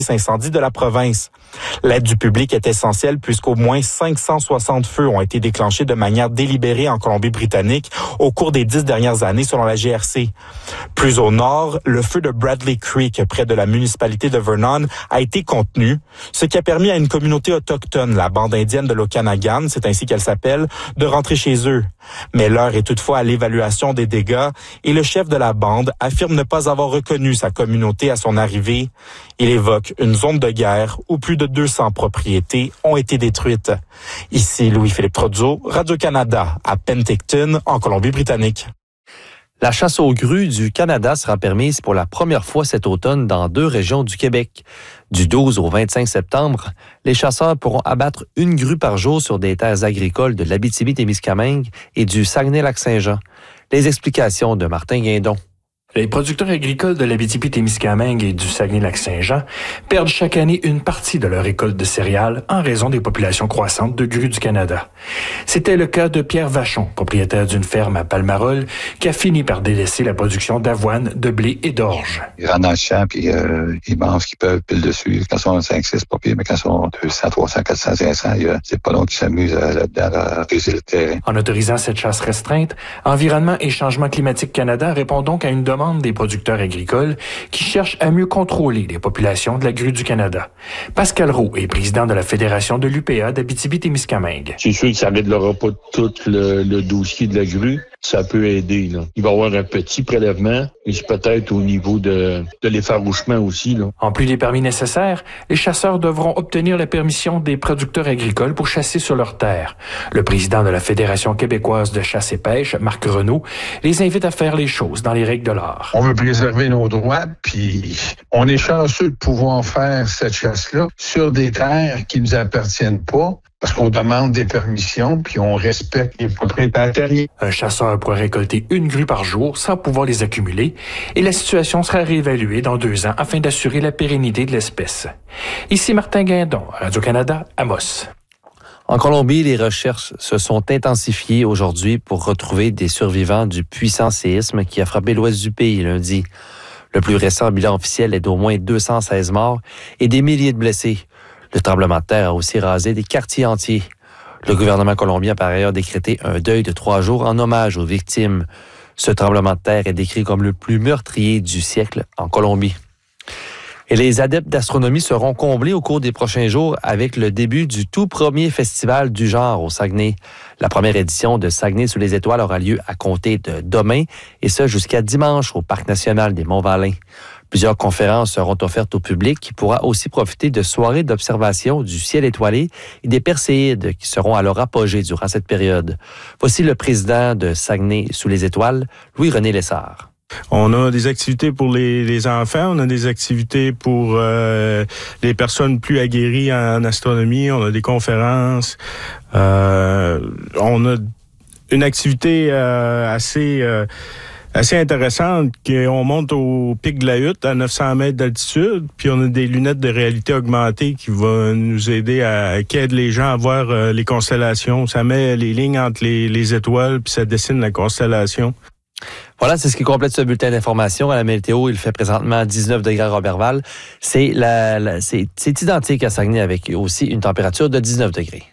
incendies de la province. L'aide du public est essentielle puisqu'au moins 560 feux ont été déclenchés de manière délibérée en Colombie-Britannique au cours des 10 dernières années selon la GRC. Plus au nord, le feu de Bradley Creek près de la municipalité de Vernon a été contenu, ce qui a permis à une communauté autochtone, la bande indienne de l'Okanagan, c'est ainsi qu'elle s'appelle, de rentrer chez eux. Mais l'heure est toutefois à l'évaluation des dégâts et le chef de la bande affirme ne pas avoir reconnu sa communauté à son arrivée. Il évoque une zone de guerre où plus de 200 propriétés ont été détruites. Ici Louis-Philippe Trozzo, Radio-Canada, à Penticton, en Colombie-Britannique. La chasse aux grues du Canada sera permise pour la première fois cet automne dans 2 régions du Québec. Du 12 au 25 septembre, les chasseurs pourront abattre une grue par jour sur des terres agricoles de l'Abitibi-Témiscamingue et du Saguenay-Lac-Saint-Jean. Les explications de Martin Guindon. Les producteurs agricoles de l'Abitibi-Témiscamingue et du Saguenay-Lac-Saint-Jean perdent chaque année une partie de leur récolte de céréales en raison des populations croissantes de grues du Canada. C'était le cas de Pierre Vachon, propriétaire d'une ferme à Palmarol, qui a fini par délaisser la production d'avoine, de blé et d'orge. Ils rentrent dans le champ puis ils mangent ce qu'ils peuvent pile dessus. Quand ils sont 5-6, pas pire, mais quand ils sont 200, 300, 400, 500, c'est pas long qu'ils s'amusent là-dedans à briser le terrain. En autorisant cette chasse restreinte, Environnement et Changement climatique Canada répond donc à une demande des producteurs agricoles qui cherchent à mieux contrôler les populations de la grue du Canada. Pascal Roux est président de la Fédération de l'UPA d'Abitibi-Témiscamingue. C'est sûr que ça ne réglera pas tout le dossier de la grue. Ça peut aider, là. Il va y avoir un petit prélèvement, et c'est peut-être au niveau de l'effarouchement aussi, là. En plus des permis nécessaires, les chasseurs devront obtenir la permission des producteurs agricoles pour chasser sur leurs terres. Le président de la Fédération québécoise de chasse et pêche, Marc Renaud, les invite à faire les choses dans les règles de l'art. On veut préserver nos droits, puis on est chanceux de pouvoir faire cette chasse-là sur des terres qui nous appartiennent pas. Parce qu'on demande des permissions, puis on respecte les propriétaires terriens. Un chasseur pourra récolter une grue par jour sans pouvoir les accumuler, et la situation sera réévaluée dans 2 ans afin d'assurer la pérennité de l'espèce. Ici Martin Guindon, Radio-Canada, Amos. En Colombie, les recherches se sont intensifiées aujourd'hui pour retrouver des survivants du puissant séisme qui a frappé l'ouest du pays lundi. Le plus récent bilan officiel est d'au moins 216 morts et des milliers de blessés. Le tremblement de terre a aussi rasé des quartiers entiers. Le gouvernement colombien a par ailleurs décrété un deuil de 3 jours en hommage aux victimes. Ce tremblement de terre est décrit comme le plus meurtrier du siècle en Colombie. Et les adeptes d'astronomie seront comblés au cours des prochains jours avec le début du tout premier festival du genre au Saguenay. La première édition de Saguenay sous les étoiles aura lieu à compter de demain, et ce jusqu'à dimanche au Parc national des Monts-Valin. Plusieurs conférences seront offertes au public qui pourra aussi profiter de soirées d'observation du ciel étoilé et des perséides qui seront à leur apogée durant cette période. Voici le président de Saguenay sous les étoiles, Louis-René Lessard. On a des activités pour les enfants, on a des activités pour les personnes plus aguerries en astronomie, on a des conférences, on a une activité assez intéressante qu'on monte au pic de la Hutte à 900 mètres d'altitude, puis on a des lunettes de réalité augmentée qui vont nous aider qui aident les gens à voir les constellations. Ça met les lignes entre les étoiles, puis ça dessine la constellation. Voilà, c'est ce qui complète ce bulletin d'information. À la météo, il fait présentement 19 degrés à Roberval. C'est identique à Saguenay avec aussi une température de 19 degrés.